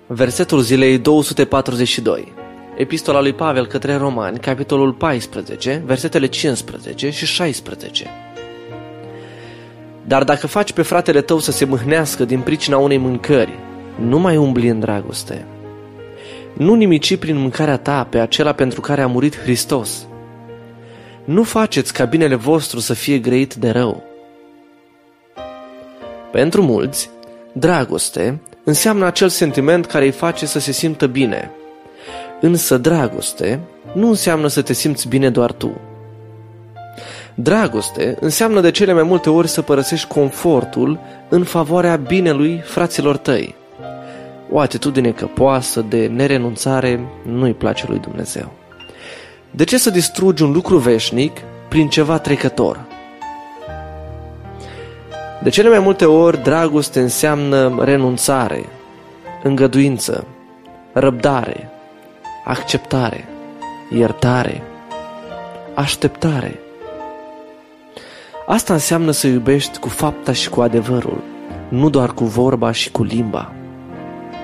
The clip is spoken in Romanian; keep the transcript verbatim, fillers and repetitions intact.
Versetul zilei două sute patruzeci și doi. Epistola lui Pavel către Romani, capitolul paisprezece, versetele cincisprezece și șaisprezece. Dar dacă faci pe fratele tău să se mâhnească din pricina unei mâncări, nu mai umbli în dragoste. Nu nimici prin mâncarea ta pe acela pentru care a murit Hristos. Nu faceți ca binele vostru să fie grăit de rău. Pentru mulți, dragoste înseamnă acel sentiment care îi face să se simtă bine. Însă dragoste nu înseamnă să te simți bine doar tu. Dragoste înseamnă de cele mai multe ori să părăsești confortul în favoarea binelui fraților tăi. O atitudine căpoasă de nerenunțare nu-i place lui Dumnezeu. De ce să distrugi un lucru veșnic prin ceva trecător? De cele mai multe ori, dragoste înseamnă renunțare, îngăduință, răbdare, acceptare, iertare, așteptare. Asta înseamnă să iubești cu fapta și cu adevărul, nu doar cu vorba și cu limba.